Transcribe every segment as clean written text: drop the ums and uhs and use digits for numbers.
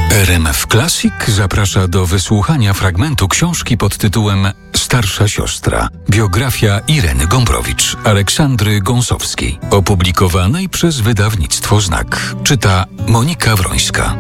RMF Classic zaprasza do wysłuchania fragmentu książki pod tytułem Starsza siostra. Biografia Ireny Gombrowicz, Aleksandry Gąsowskiej. Opublikowanej przez wydawnictwo Znak. Czyta Monika Wrońska.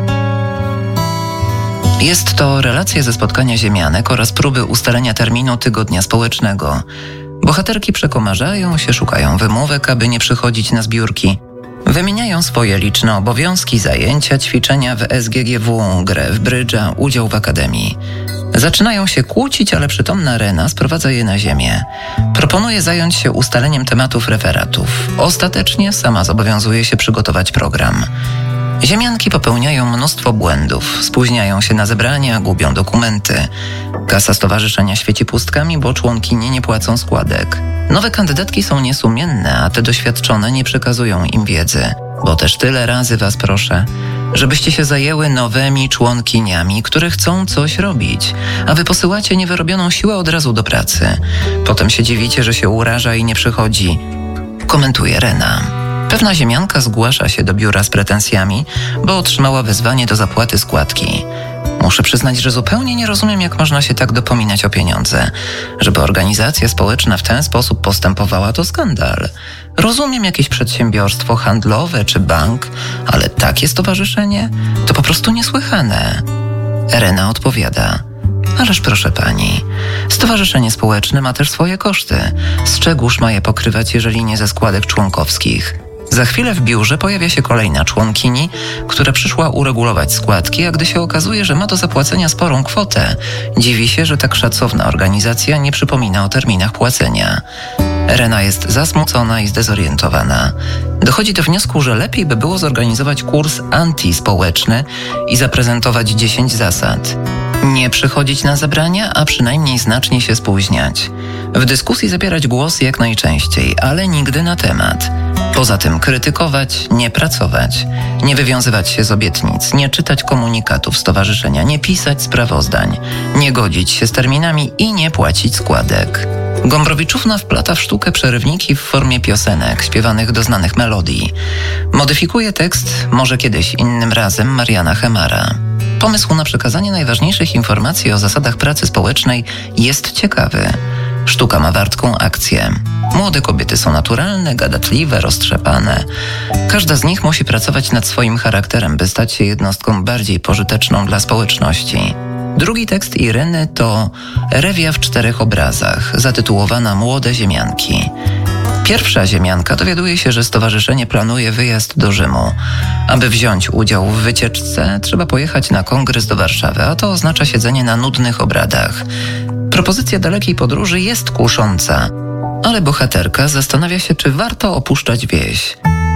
Jest to relacja ze spotkania ziemianek oraz próby ustalenia terminu tygodnia społecznego. Bohaterki przekomarzają się, szukają wymówek, aby nie przychodzić na zbiórki. Wymieniają swoje liczne obowiązki, zajęcia, ćwiczenia w SGGW, grę w brydża, udział w akademii. Zaczynają się kłócić, ale przytomna Rena sprowadza je na ziemię. Proponuje zająć się ustaleniem tematów referatów. Ostatecznie sama zobowiązuje się przygotować program. Ziemianki popełniają mnóstwo błędów, spóźniają się na zebrania, gubią dokumenty. Kasa stowarzyszenia świeci pustkami, bo członkinie nie płacą składek. Nowe kandydatki są niesumienne, a te doświadczone nie przekazują im wiedzy. Bo też tyle razy was proszę, żebyście się zajęły nowymi członkiniami, które chcą coś robić, a wy posyłacie niewyrobioną siłę od razu do pracy. Potem się dziwicie, że się uraża i nie przychodzi. Komentuje Rena. Pewna ziemianka zgłasza się do biura z pretensjami, bo otrzymała wezwanie do zapłaty składki. Muszę przyznać, że zupełnie nie rozumiem, jak można się tak dopominać o pieniądze. Żeby organizacja społeczna w ten sposób postępowała, to skandal. Rozumiem jakieś przedsiębiorstwo handlowe czy bank, ale takie stowarzyszenie to po prostu niesłychane. Rena odpowiada. Ależ proszę pani, stowarzyszenie społeczne ma też swoje koszty. Z czegóż ma je pokrywać, jeżeli nie ze składek członkowskich? Za chwilę w biurze pojawia się kolejna członkini, która przyszła uregulować składki, a gdy się okazuje, że ma do zapłacenia sporą kwotę, dziwi się, że tak szacowna organizacja nie przypomina o terminach płacenia. Rena jest zasmucona i zdezorientowana. Dochodzi do wniosku, że lepiej by było zorganizować kurs antyspołeczny i zaprezentować 10 zasad. Nie przychodzić na zebrania, a przynajmniej znacznie się spóźniać. W dyskusji zabierać głos jak najczęściej, ale nigdy na temat. Poza tym krytykować, nie pracować, nie wywiązywać się z obietnic, nie czytać komunikatów stowarzyszenia, nie pisać sprawozdań, nie godzić się z terminami i nie płacić składek. Gombrowiczówna wplata w sztukę przerywniki w formie piosenek śpiewanych do znanych melodii. Modyfikuje tekst może kiedyś innym razem Mariana Hemara. Pomysł na przekazanie najważniejszych informacji o zasadach pracy społecznej jest ciekawy. Sztuka ma wartką akcję. Młode kobiety są naturalne, gadatliwe, roztrzepane. Każda z nich musi pracować nad swoim charakterem, by stać się jednostką bardziej pożyteczną dla społeczności. Drugi tekst Ireny to Rewia w 4 obrazach, zatytułowana Młode ziemianki. Pierwsza ziemianka dowiaduje się, że stowarzyszenie planuje wyjazd do Rzymu. Aby wziąć udział w wycieczce, trzeba pojechać na kongres do Warszawy, a to oznacza siedzenie na nudnych obradach. Propozycja dalekiej podróży jest kusząca, ale bohaterka zastanawia się, czy warto opuszczać wieś.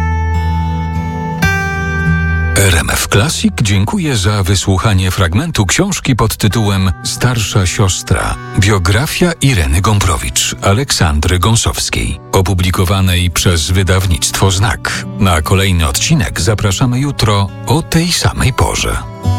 RMF Classic dziękuję za wysłuchanie fragmentu książki pod tytułem Starsza siostra. Biografia Ireny Gombrowicz, Aleksandry Gąsowskiej. Opublikowanej przez wydawnictwo Znak. Na kolejny odcinek zapraszamy jutro o tej samej porze.